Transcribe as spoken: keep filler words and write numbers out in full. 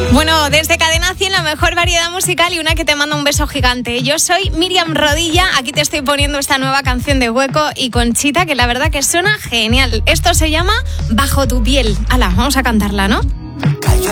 Bueno, desde Cadena cien, la mejor variedad musical y una que te manda un beso gigante. Yo soy Miriam Rodilla, aquí te estoy poniendo esta nueva canción de Hueco y Conchita, que la verdad que suena genial. Esto se llama Bajo tu piel. Hala, vamos a cantarla, ¿no?